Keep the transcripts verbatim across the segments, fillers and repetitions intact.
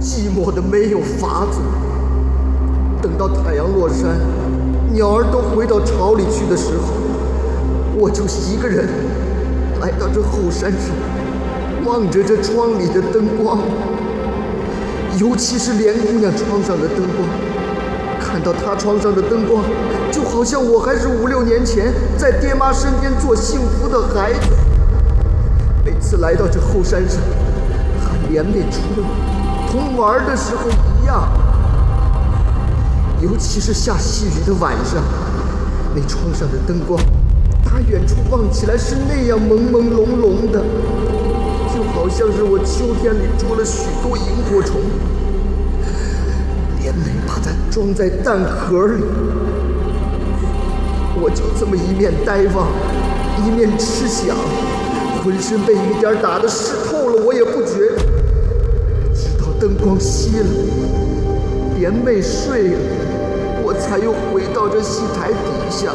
寂寞的没有法子。等到太阳落山，鸟儿都回到巢里去的时候，我就一个人来到这后山上，望着这窗里的灯光，尤其是莲姑娘窗上的灯光。看到她窗上的灯光，就好像我还是五六年前在爹妈身边做幸福的孩子。每次来到这后山上，喊莲妹出来，同玩的时候一样。尤其是下细雨的晚上，那窗上的灯光，打远处望起来是那样朦朦胧胧的，就好像是我秋天里捉了许多萤火虫。莲妹把它装在蛋壳里，我就这么一面呆望，一面痴想，浑身被雨点打得湿透了，我也不觉得。直到灯光熄了，莲妹睡了，我才又回到这戏台底下。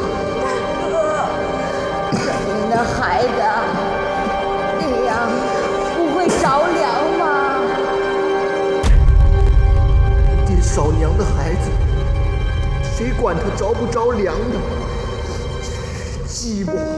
大哥，可怜的孩子，那样不会着凉吗？ 爹少娘的孩子，谁管他着不着凉的？寂寞